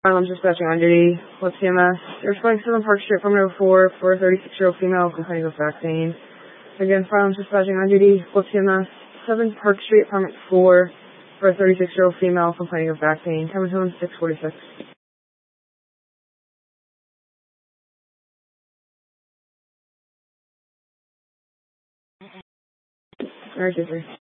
I'm dispatching on duty with CMS. You're responding to 7 Park Street, Affirmative 4 for a 36-year-old female complaining of back pain. Again, I'm dispatching on duty with CMS. 7 Park Street, Apartment 4 for a 36-year-old female complaining of back pain. Time is 6:46. Emergency.